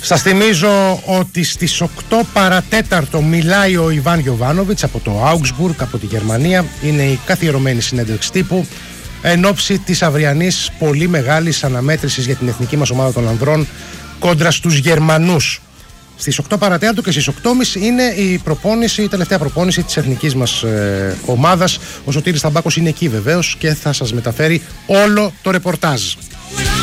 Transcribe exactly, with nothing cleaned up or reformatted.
Σας θυμίζω ότι στις οκτώ παρατέταρτο μιλάει ο Ιβάν Γιοβάνοβιτς από το Augsburg, από τη Γερμανία. Είναι η καθιερωμένη συνέντευξη τύπου εν ώψη της αυριανής πολύ μεγάλης αναμέτρησης για την εθνική μας ομάδα των ανδρών κόντρα στους Γερμανούς. Στις οκτώ παρατέταρτο και στις οκτώ και μισή είναι η προπόνηση, η τελευταία προπόνηση της εθνικής μας ε, ομάδας. Ο Σωτήρης Θαμπάκος είναι εκεί βεβαίως και θα σας μεταφέρει όλο το ρεπορτάζ.